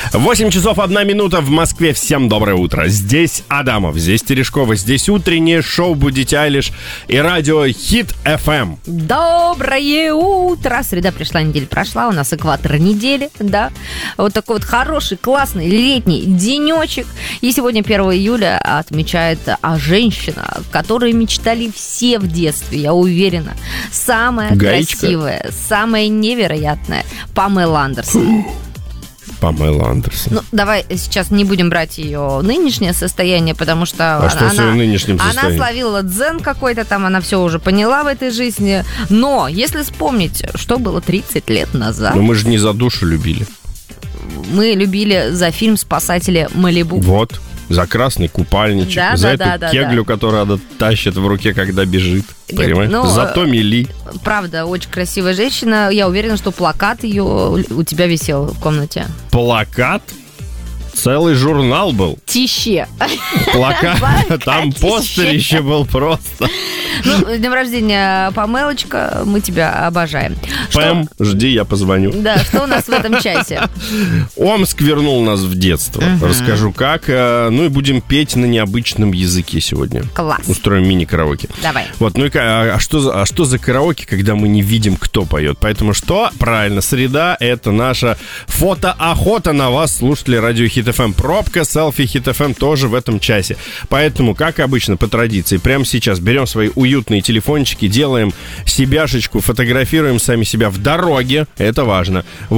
8 часов 1 минута в Москве. Всем доброе утро. Здесь Адамов, здесь Терешкова, здесь утреннее шоу «Будить Айлиш» и радио Хит FM. Доброе утро. Среда пришла, неделя прошла. У нас экватор недели, да. Вот такой вот хороший, классный летний денечек. И сегодня 1 июля отмечает женщина, которой мечтали все в детстве, я уверена. Самая красивая, самая невероятная Памела Андерсон. Памела Андерсон. Ну, давай сейчас не будем брать ее нынешнее состояние, потому что что с ее нынешним состоянием? Она словила дзен какой-то там, она все уже поняла в этой жизни. Но если вспомнить, что было 30 лет назад... Но мы же не за душу любили. Мы любили за фильм «Спасатели Малибу». Вот. За красный купальничек, да, за да, эту кеглю, которую она тащит в руке, когда бежит. Понимаешь? Ну, за Томми Ли. Правда, очень красивая женщина. Я уверена, что плакат ее у тебя висел в комнате. Плакат? Целый журнал был. Тище. Плакат. Там постер еще был просто. Ну, с днем рождения, Памелочка, мы тебя обожаем. Пэм, жди, я позвоню. Да, что у нас в этом часе? Омск вернул нас в детство. Расскажу как. Ну и будем петь на необычном языке сегодня. Класс. Устроим мини-караоке. Давай. Вот, ну и что за караоке, когда мы не видим, кто поет? Поэтому что? Правильно, среда — это наша фотоохота на вас, слушатели радио Хит FM. Пробка, селфи Хит FM тоже в этом часе. Поэтому, как обычно, по традиции, прямо сейчас берем свои уютные телефончики, делаем себяшечку, фотографируем сами себя в дороге. Это важно.